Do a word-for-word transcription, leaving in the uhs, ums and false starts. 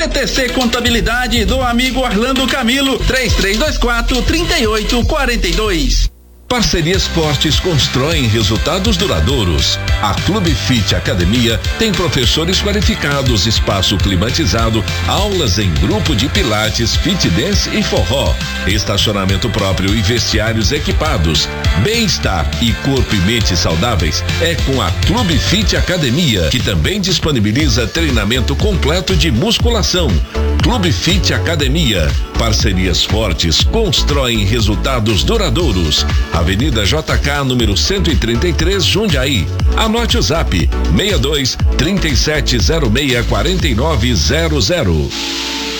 C T C Contabilidade do amigo Orlando Camilo, três três dois quatro, três oito quatro dois. Parcerias fortes constroem resultados duradouros. A Clube Fit Academia tem professores qualificados, espaço climatizado, aulas em grupo de pilates, fit dance e forró, estacionamento próprio e vestiários equipados. Bem-estar e corpo e mente saudáveis é com a Clube Fit Academia, que também disponibiliza treinamento completo de musculação. Clube Fit Academia. Parcerias fortes constroem resultados duradouros. Avenida J K, número cento e trinta e três, Jundiaí. Anote o zap: seis dois, três sete zero seis, quatro nove zero zero.